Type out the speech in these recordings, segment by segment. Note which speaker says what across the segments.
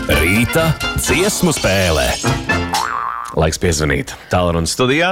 Speaker 1: Rīta dziesmu spēlē. Laiks piezvanīt. Tālruņa studijā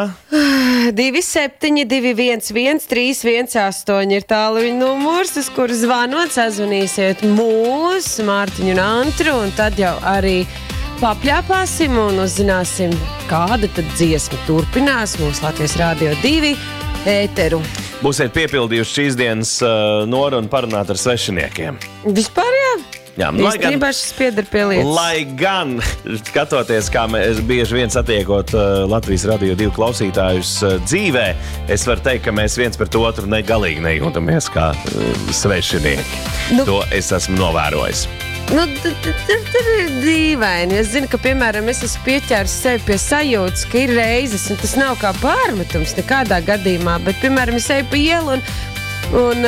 Speaker 2: 27211318 ir tālruņa numurs, uz kuru zvanot, sazvanīsiet mūs, Mārtiņu un Antru, un tad jau arī papļāpāsim un uzzināsim, kāda tad dziesma turpinās mūsu Latvijas Rādio 2 ēteru.
Speaker 1: būsiet piepildījuši šīs dienas norunu parunāt ar svešiniekiem.
Speaker 2: Vispār jā?
Speaker 1: Jā,
Speaker 2: Īstenībā šis pieder pie lietas.
Speaker 1: Lai gan, skatoties, kā mēs bieži vien satiekot Latvijas Radio 2 klausītājus dzīvē, es varu teikt, ka mēs viens pret otru galīgi nejūtamies kā svešinieki. To es esmu novērojis.
Speaker 2: Tur ir dīvaini. Es zinu, ka, piemēram, es esmu pieķēris sevi pie sajūtas, ka ir reizes, un tas nav kā pārmetums nekādā gadījumā, bet, piemēram, es eju pa ielu un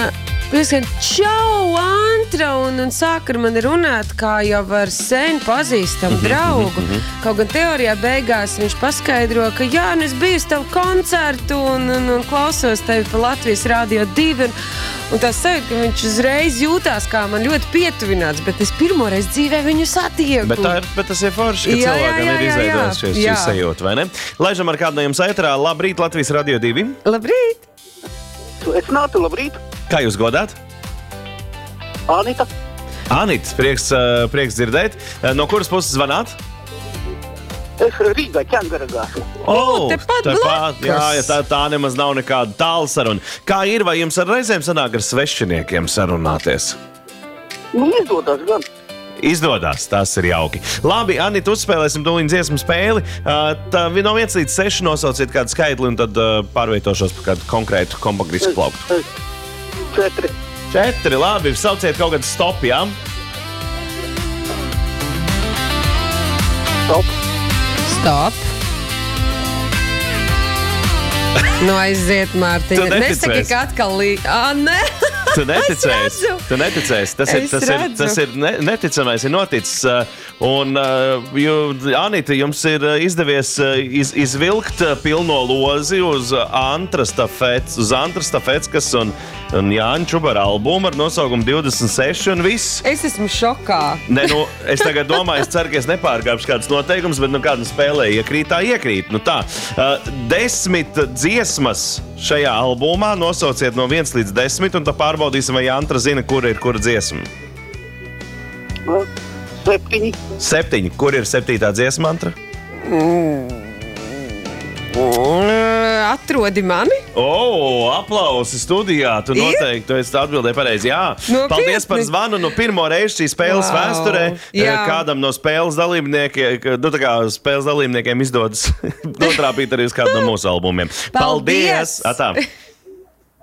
Speaker 2: čau, Antra, un sāk ar mani runāt, kā jau ar sen pazīstamu draugu. Kaut gan teorijā beigās viņš paskaidro, ka jā, es biju uz tavu koncertu un klausos tevi pa Latvijas Rādio 2. Un tā sajūta, ka viņš uzreiz jūtās kā man ļoti pietuvināts, bet es pirmoreiz dzīvē viņu satieku.
Speaker 1: Bet tas ir forši, ka cilvēkam ir izveidojis šī sajūta, vai ne? Laižam ar kādu no jums ēterā. Labrīt, Latvijas Radio 2.
Speaker 2: Labrīt!
Speaker 3: Sveicināti, labrīt!
Speaker 1: Kā jūs godāt?
Speaker 3: Anita.
Speaker 1: Anita, prieks dzirdēt. No kuras puses zvanāt?
Speaker 3: Es Rīgā, Ķengaragā.
Speaker 2: Tepat blakus.
Speaker 1: Jā, tā nemaz nav nekāda tāla saruna. Kā ir, vai jums ar reizēm sanāk ar svešiniekiem sarunāties?
Speaker 3: Izdodas gan.
Speaker 1: Izdodas, tas ir jauki. Labi, Anita, uzspēlēsim tūlīt dziesmu spēli. No 1 līdz 6 nosauciet kādu skaitli un tad pārvietošos par kādu konkrētu kompaktisku plauktu. 4, labi. Sauciet kaut kādu stop, jā?
Speaker 2: Stop. Nu aiziet, Mārtiņa. Nesaki, ka atkal nē.
Speaker 1: Tu neticēsi. Tas ir neticamais, ir noticis. Un, Anita, jums ir izdevies izvilkt pilno lozi uz Antra Stafeckas un Jāņa Čubara albumu ar nosaukumu 26 un viss.
Speaker 2: Es esmu šokā.
Speaker 1: Es tagad domāju, es ceru, ka es nepārkāpšu kādas noteikumus, bet kādu spēlē iekrīt. 10 dziesmas šajā albumā nosauciet no 1 līdz 10 un tā pārbaudīsim, vai Antra zina, kur ir kura dziesma. 7. Kur ir 7. dziesma, Antra?
Speaker 2: Atrodi mani.
Speaker 1: Aplausi studijā. Tu noteikti esi atbildēji pareizi. Jā. Paldies par zvanu. Pirmo reizi šī spēles vēsturē kādam no spēles dalībniekiem izdodas notrāpīt arī uz kādu no mūsu albumiem.
Speaker 2: Paldies!
Speaker 1: Atā.